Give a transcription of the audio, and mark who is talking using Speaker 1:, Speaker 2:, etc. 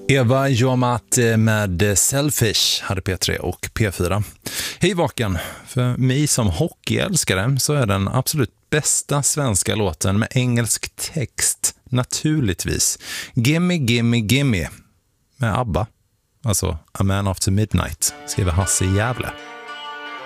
Speaker 1: Eva Joamat med Selfish hade P3 och P4. Hej Vaken! För mig som hockeyälskare så är den absolut bästa svenska låten med engelsk text naturligtvis Gimme Gimme Gimme med ABBA. Alltså A Man After Midnight, skriver Hasse Jävle.